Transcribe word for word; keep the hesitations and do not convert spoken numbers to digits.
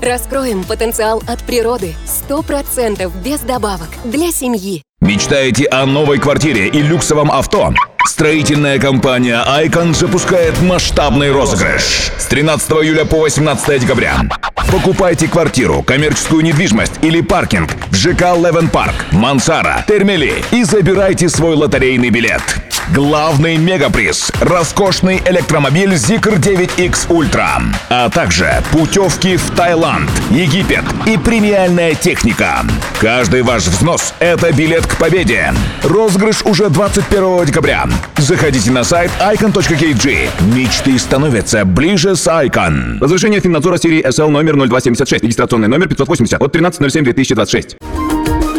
Раскроем потенциал от природы. Сто процентов без добавок для семьи. Мечтаете о новой квартире и люксовом авто? Строительная компания «Айкон» запускает масштабный розыгрыш с тринадцатого июля по восемнадцатое декабря. Покупайте квартиру, коммерческую недвижимость или паркинг в ЖК «Левен Парк», «Мансара», «Термели» и забирайте свой лотерейный билет. Главный мегаприз – роскошный электромобиль Zikr девять икс Ultra, а также путевки в Таиланд, Египет и премиальная техника. Каждый ваш взнос – это билет к победе. Розыгрыш уже двадцать первого декабря. Заходите на сайт айкон точка кей джи. Мечты становятся ближе с Айкон. Разрешение Финнадзора серии эс эл номер ноль два семьдесят шесть. Регистрационный номер пятьсот восемьдесят от тринадцатого ноль седьмого две тысячи двадцать шесть.